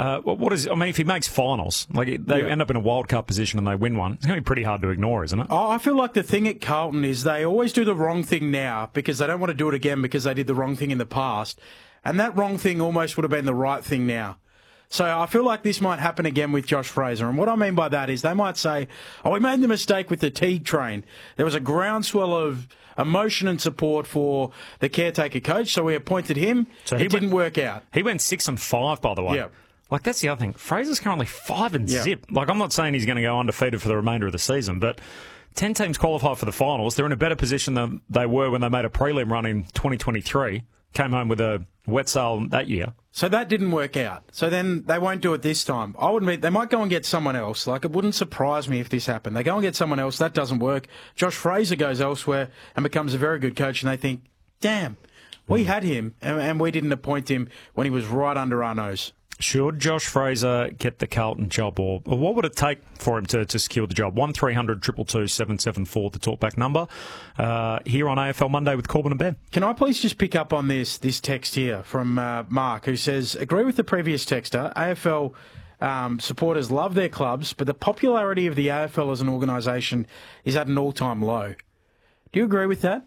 if he makes finals, like they end up in a World Cup position and they win one, it's going to be pretty hard to ignore, isn't it? I feel like the thing at Carlton is they always do the wrong thing now because they don't want to do it again because they did the wrong thing in the past. And that wrong thing almost would have been the right thing now. So I feel like this might happen again with Josh Fraser. And what I mean by that is they might say, we made the mistake with the Teague train. There was a groundswell of emotion and support for the caretaker coach, so we appointed him. So it didn't work out. He went 6-5, by the way. Yeah. Like, that's the other thing. Fraser's currently 5-0. Like, I'm not saying he's going to go undefeated for the remainder of the season, but 10 teams qualify for the finals. They're in a better position than they were when they made a prelim run in 2023. Came home with a wet sail that year. So that didn't work out. So then they won't do it this time. I would admit they might go and get someone else. Like, it wouldn't surprise me if this happened. They go and get someone else. That doesn't work. Josh Fraser goes elsewhere and becomes a very good coach, and they think, damn, we had him and we didn't appoint him when he was right under our nose. Should Josh Fraser get the Carlton job, or what would it take for him to secure the job? 1300 222 774, the talkback number, here on AFL Monday with Corbin and Ben. Can I please just pick up on this text here from Mark, who says, agree with the previous texter, AFL supporters love their clubs, but the popularity of the AFL as an organisation is at an all-time low. Do you agree with that?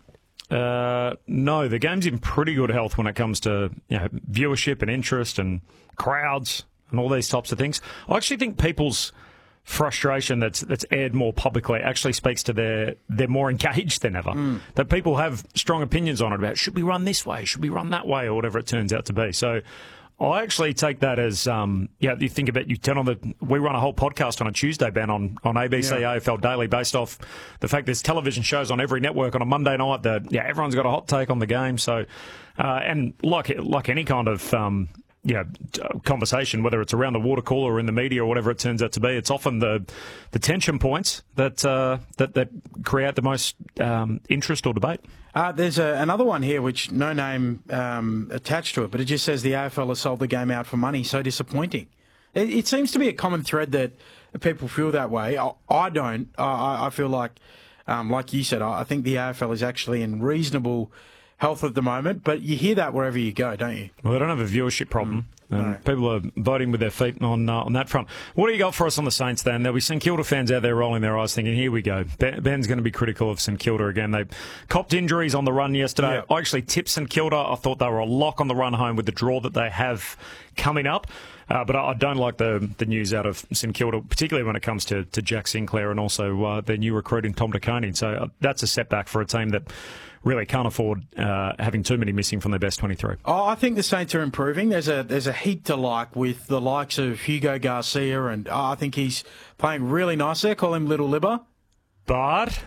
No, the game's in pretty good health when it comes to viewership and interest and crowds and all these types of things. I actually think people's frustration that's aired more publicly actually speaks to they're more engaged than ever. That people have strong opinions on it about should we run this way, should we run that way, or whatever it turns out to be. So I actually take that as, you think about, we run a whole podcast on a Tuesday, Ben, on ABC AFL Daily, based off the fact there's television shows on every network on a Monday night that, everyone's got a hot take on the game. So, and like any kind of, conversation, whether it's around the water cooler or in the media or whatever it turns out to be, it's often the tension points that create the most interest or debate. There's another one here which no name attached to it, but it just says the AFL has sold the game out for money. So disappointing. It seems to be a common thread that people feel that way. I don't. I feel like you said, I think the AFL is actually in reasonable health at the moment, but you hear that wherever you go, don't you? Well, they don't have a viewership problem. No. People are voting with their feet on that front. What do you got for us on the Saints, then? There'll be St Kilda fans out there rolling their eyes thinking, here we go. Ben's going to be critical of St Kilda again. They copped injuries on the run yesterday. Yep. I actually tipped St Kilda. I thought they were a lock on the run home with the draw that they have coming up. But I don't like the news out of St Kilda, particularly when it comes to Jack Sinclair and also their new recruit in Tom De Koning. So that's a setback for a team that really can't afford having too many missing from their best 23. I think the Saints are improving. There's a heap to like with the likes of Hugo Garcia, and I think he's playing really nicely. I call him Little Libba. But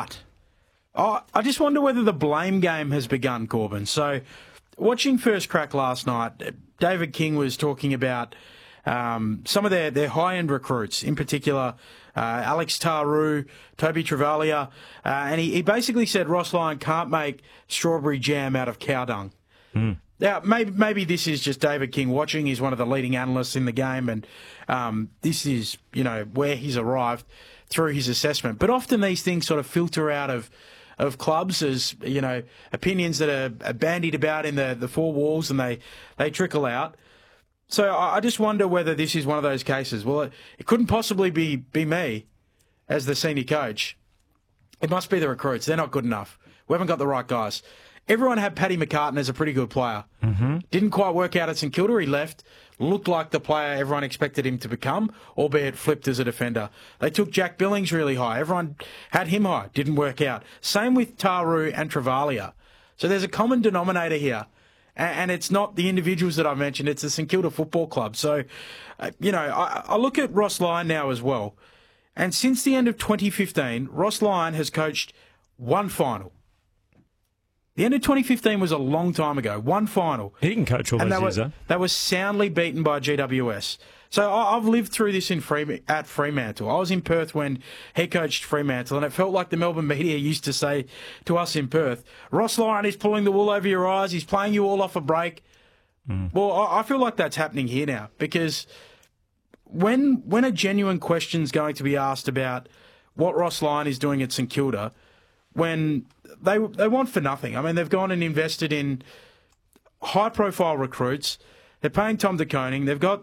I just wonder whether the blame game has begun, Corbin. So watching First Crack last night, David King was talking about some of their high-end recruits, in particular Alex Taru, Toby Travalia, and he basically said Ross Lyon can't make strawberry jam out of cow dung. Now, maybe this is just David King watching. He's one of the leading analysts in the game, and this is where he's arrived through his assessment. But often these things sort of filter out of clubs as opinions that are bandied about in the four walls, and they trickle out. So I just wonder whether this is one of those cases. Well, it couldn't possibly be me as the senior coach. It must be the recruits. They're not good enough. We haven't got the right guys. Everyone had Paddy McCartan as a pretty good player. Didn't quite work out at St Kilda. He left. Looked like the player everyone expected him to become, albeit flipped as a defender. They took Jack Billings really high. Everyone had him high. Didn't work out. Same with Taru and Travalia. So there's a common denominator here. And it's not the individuals that I mentioned, it's the St Kilda Football Club. So, I look at Ross Lyon now as well. And since the end of 2015, Ross Lyon has coached one final. The end of 2015 was a long time ago. One final. He can coach all those years, though. They were soundly beaten by GWS. So I've lived through this at Fremantle. I was in Perth when he coached Fremantle, and it felt like the Melbourne media used to say to us in Perth, Ross Lyon is pulling the wool over your eyes, he's playing you all off a break. Well, I feel like that's happening here now, because when a genuine question's going to be asked about what Ross Lyon is doing at St Kilda, when they want for nothing. I mean, they've gone and invested in high-profile recruits. They're paying Tom De Koning. They've got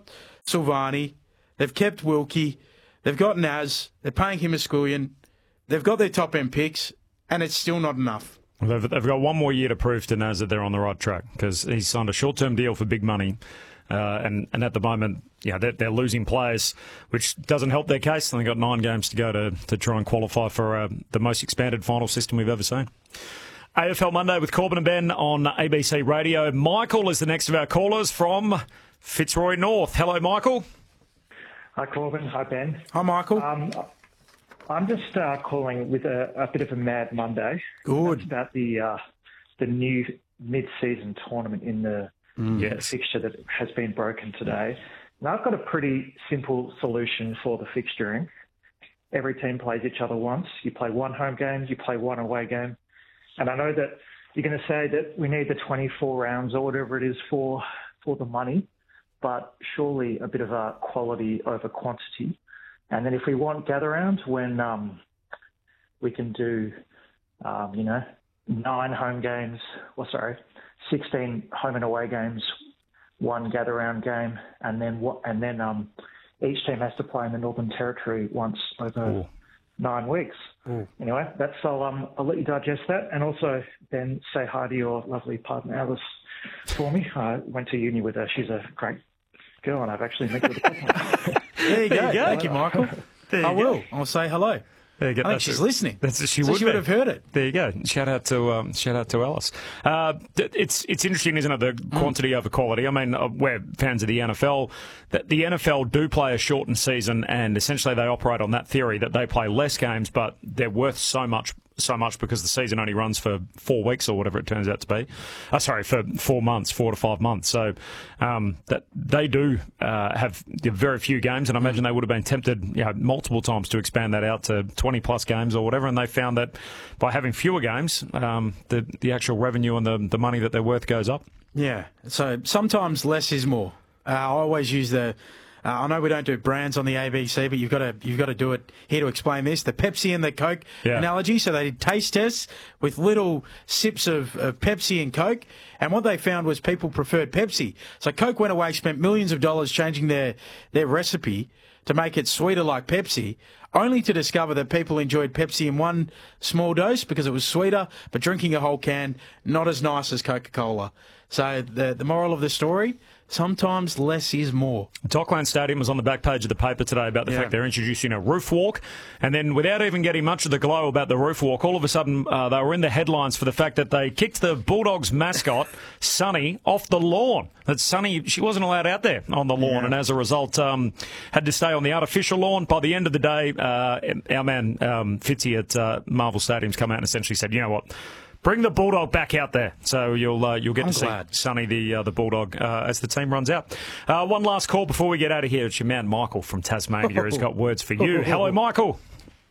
Silvani, they've kept Wilkie, they've got Naz, they're paying him a scullion, they've got their top-end picks, and it's still not enough. They've got one more year to prove to Naz that they're on the right track because he's signed a short-term deal for big money. And at the moment, they're losing players, which doesn't help their case. They've got 9 games to go to try and qualify for the most expanded final system we've ever seen. AFL Monday with Corbin and Ben on ABC Radio. Michael is the next of our callers from Fitzroy North. Hello, Michael. Hi, Corbin. Hi, Ben. Hi, Michael. I'm just calling with a bit of a mad Monday. Good. It's about the new mid-season tournament in the fixture that has been broken today. Now, I've got a pretty simple solution for the fixturing. Every team plays each other once. You play 1 home game, you play 1 away game. And I know that you're going to say that we need the 24 rounds or whatever it is for the money, but surely a bit of a quality over quantity. And then if we want gather round, when we can do, 9 home games, 16 home and away games, 1 gather round game, and then each team has to play in the Northern Territory once over 9 weeks. Anyway, I'll let you digest that, and also then say hi to your lovely partner Alice for me. I went to uni with her. She's a great girl, and I've actually met her with a There you go. Thank you, Michael. I will. I'll say hello. There you go. I think she's listening. She would have heard it. There you go. Shout out to Alice. It's interesting, isn't it? The quantity over quality. I mean, we're fans of the NFL. The NFL do play a shortened season, and essentially they operate on that theory that they play less games, but they're worth so much because the season only runs for 4 weeks or whatever it turns out to be. For 4 months, 4 to 5 months. So that they do have very few games, and I imagine they would have been tempted multiple times to expand that out to 20-plus games or whatever, and they found that by having fewer games, the actual revenue and the money that they're worth goes up. Yeah. So sometimes less is more. I always use I know we don't do brands on the ABC, but you've got to do it here to explain this. The Pepsi and the Coke analogy. So they did taste tests with little sips of Pepsi and Coke, and what they found was people preferred Pepsi. So Coke went away, spent millions of dollars changing their recipe to make it sweeter like Pepsi, only to discover that people enjoyed Pepsi in one small dose because it was sweeter, but drinking a whole can, not as nice as Coca-Cola. So the moral of the story, sometimes less is more. Dockland Stadium was on the back page of the paper today about the fact they're introducing a roof walk, and then without even getting much of the glow about the roof walk, all of a sudden they were in the headlines for the fact that they kicked the Bulldogs mascot, Sonny, off the lawn. That Sonny, she wasn't allowed out there on the lawn, and as a result had to stay on the artificial lawn. By the end of the day, our man Fitzy at Marvel Stadium's come out and essentially said, you know what, bring the Bulldog back out there. So you'll get to see Sonny the Bulldog as the team runs out. One last call before we get out of here. It's your man Michael from Tasmania who's got words for you. Hello, Michael.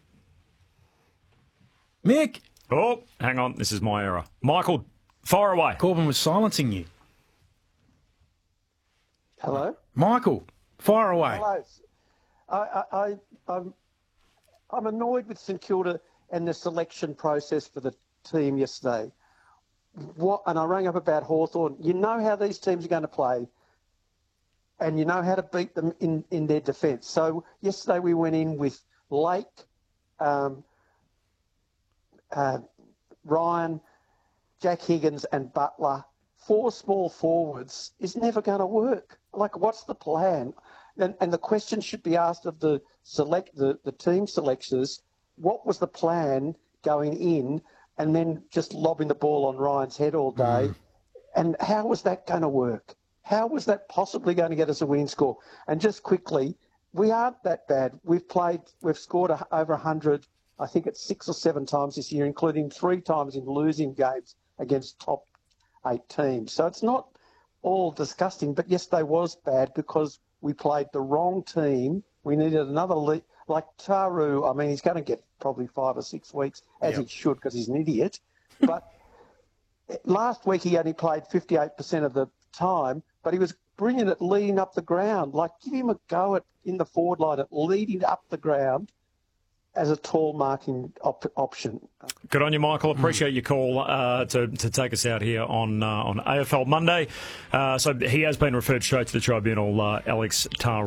Mick. Oh, hang on. This is my error. Michael, fire away. Corbin was silencing you. Hello? Michael, fire away. Hello. I'm annoyed with St Kilda and the selection process for the team yesterday. And I rang up about Hawthorn. You know how these teams are going to play, and you know how to beat them in their defence. So yesterday we went in with Lake, Ryan, Jack Higgins and Butler. 4 small forwards is never going to work. Like, what's the plan? And the question should be asked of the team selectors, what was the plan going in, and then just lobbing the ball on Ryan's head all day? And how was that going to work? How was that possibly going to get us a winning score? And just quickly, we aren't that bad. We've scored over 100, I think it's 6 or 7 times this year, including 3 times in losing games against top 8 teams. So it's not all disgusting, but yesterday was bad because we played the wrong team. We needed another lead. Like Taru, I mean, he's going to get probably 5 or 6 weeks, as he should, because he's an idiot. But last week he only played 58% of the time, but he was brilliant at leading up the ground. Like, give him a go in the forward line at leading up the ground as a tall marking option. Good on you, Michael. Appreciate your call to take us out here on AFL Monday. So he has been referred straight to the tribunal, Alex Taru.